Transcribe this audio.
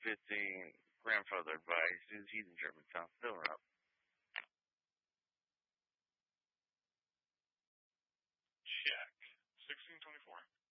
grandfather advice. He's in Germantown. Fill her up. Check. 1624.